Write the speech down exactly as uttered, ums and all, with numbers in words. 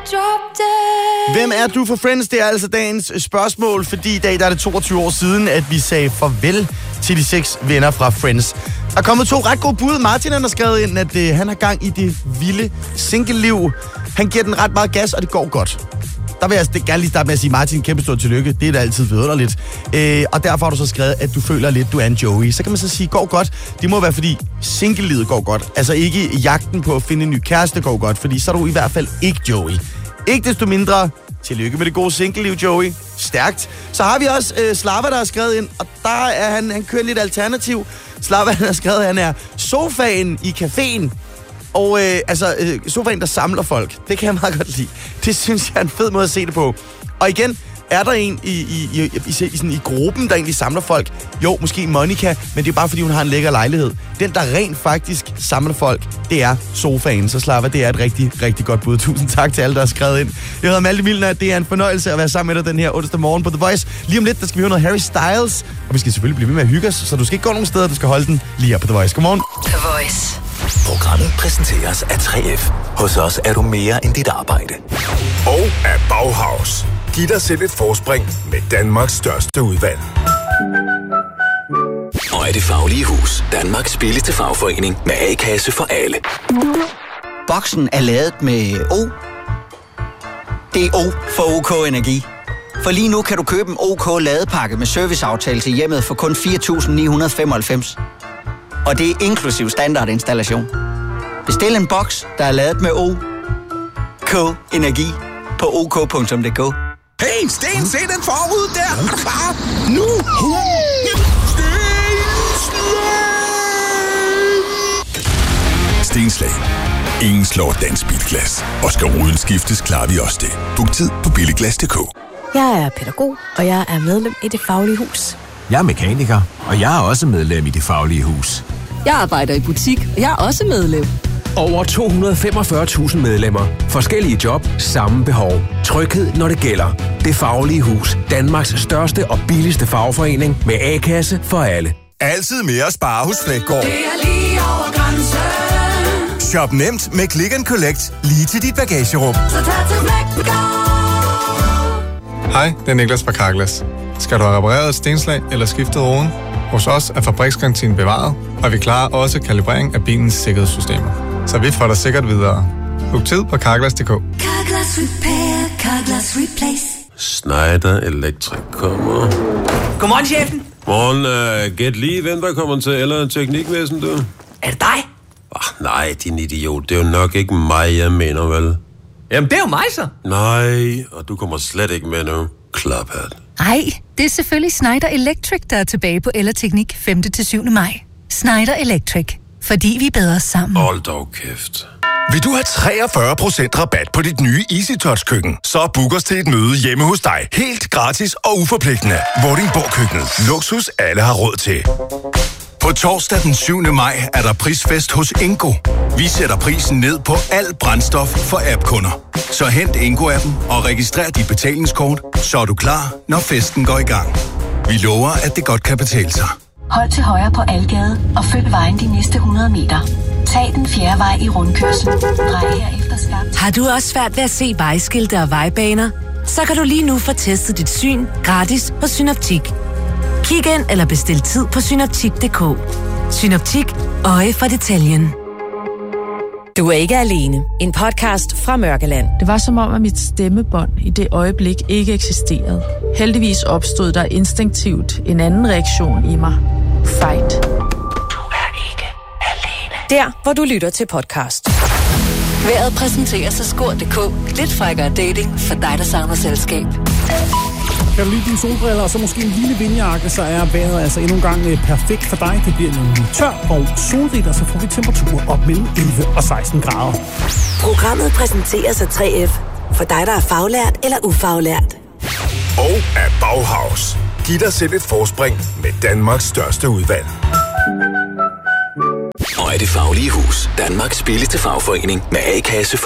Hvem er du for Friends? Det er altså dagens spørgsmål, fordi i dag der er det toogtyve år siden, at vi sagde farvel til de seks venner fra Friends. Der er kommet to ret gode bud. Martin har skrevet ind, at øh, han har gang i det vilde single-liv. Han giver den ret meget gas, og det går godt. Der vil jeg altså gerne lige starte med at sige, Martin, kæmpe stor tillykke. Det er da altid vidunderligt. Øh, og derfor har du så skrevet, at du føler lidt, du er en Joey. Så kan man så sige, går godt. Det må være, fordi single-livet går godt. Altså ikke jagten på at finde en ny kæreste går godt, fordi så er du i hvert fald ikke Joey. Ikke desto mindre, tillykke med det gode single-liv, Joey. Stærkt. Så har vi også øh, Slava, der har skrevet ind, og der er han, han kører lidt alternativ. Slava, han har skrevet, at han er sofaen i caféen. Og øh, altså, øh, sofaen, der samler folk, det kan jeg meget godt lide. Det synes jeg er en fed måde at se det på. Og igen, er der en i, i, i, i, i, sådan, i gruppen, der egentlig samler folk? Jo, måske Monica, men det er bare fordi, hun har en lækker lejlighed. Den, der rent faktisk samler folk, det er sofaen. Så Slava, det er et rigtig, rigtig godt bud. Tusind tak til alle, der har skrevet ind. Jeg hedder Malte Milner, det er en fornøjelse at være sammen med dig den her onsdag morgen på The Voice. Lige om lidt, der skal vi høre noget Harry Styles. Og vi skal selvfølgelig blive ved med at hygge os, så du skal ikke gå nogen steder, du skal holde den lige her på The Voice. Godmorgen. The Voice. Programmet præsenteres af tre F. Hos os er du mere end dit arbejde. Og af Bauhaus. Giv dig selv et forspring med Danmarks største udvalg. Og af Det Faglige Hus. Danmarks billigste fagforening med A-kasse for alle. Boksen er lavet med O. Det er O for OK Energi. For lige nu kan du købe en OK ladepakke med serviceaftale til hjemmet for kun fire tusind ni hundrede femoghalvfems. Og det er inklusiv standardinstallation. Bestil en boks, der er lavet med O. K Energi på ok punktum d k. Hey, Sten, se den forud der! Er du klar? Nu! Stenslag. Ingen slår dansk bilglas. Og skal ruden skiftes, klarer vi også det. Book tid på billiglas punktum d k. Jeg er pædagog, og jeg er medlem i Det Faglige Hus. Jeg er mekaniker, og jeg er også medlem i Det Faglige Hus. Jeg arbejder i butik, og jeg er også medlem. Over to hundrede og femogfyrre tusind medlemmer. Forskellige job, samme behov. Tryghed, når det gælder. Det Faglige Hus. Danmarks største og billigste fagforening med A-kasse for alle. Altid mere at spare hos Fleggaard. Det er lige over grænsen. Shop nemt med Click and Collect lige til dit bagagerum. Så tag til Fleggaard. Hej, det er Niklas fra Carglass. Skal du have repareret et stenslag eller skiftet roden? Hos os er fabriksgarantien bevaret, og vi klarer også kalibrering af bilens sikkerhedssystemer. Så vi får dig sikkert videre. Book tid på carglass punktum d k. Carglass Repair, Carglass Replace. Schneider Electric kommer. Godmorgen, chefen. Morgen, uh, gæt lige, hvem der kommer til, eller teknikvæsen, du? Er det dig? Oh, nej, din idiot. Det er jo nok ikke mig, jeg mener, vel? Jamen, det er jo mig, så. Nej, og du kommer slet ikke med nu. Klaphat. Ej, det er selvfølgelig Schneider Electric, der er tilbage på Ellerteknik femte til syvende maj. Schneider Electric. Fordi vi er bedre sammen. Hold dog kæft. Vil du have treogfyrre procent rabat på dit nye EasyTouch-køkken? Så book os til et møde hjemme hos dig. Helt gratis og uforpligtende. Vordingborg Køkkenet. Luksus alle har råd til. På torsdag den syvende maj er der prisfest hos Ingo. Vi sætter prisen ned på alt brændstof for app-kunder. Så hent Ingo-appen og registrer dit betalingskort, så er du klar, når festen går i gang. Vi lover, at det godt kan betale sig. Hold til højre på Algade og følg vejen de næste hundrede meter. Tag den fjerde vej i rundkørslen. Drej herefter skarpt. Har du også svært ved at se vejskilte og vejbaner? Så kan du lige nu få testet dit syn gratis på Synoptik. Kig ind eller bestil tid på synoptik punktum d k. Synoptik. Øje for detaljen. Du er ikke alene. En podcast fra Mørkeland. Det var som om, at mit stemmebånd i det øjeblik ikke eksisterede. Heldigvis opstod der instinktivt en anden reaktion i mig. Fight. Du er ikke alene. Der, hvor du lytter til podcast. Været præsenteres af skor punktum d k. Lidt frækkere dating for dig, der savner selskab. Kan du lide dine solbriller og så måske en lille vindjakke, så er vejret altså endnu en gang perfekt for dig. Det bliver nemlig tør og solrigt, og så får vi temperaturer op mellem elleve og seksten grader. Programmet præsenteres af tre F. For dig, der er faglært eller ufaglært. Og af Bauhaus. Giv dig selv et forspring med Danmarks største udvalg. Og af Det Faglige Hus. Danmarks billigste fagforening med A-kasse for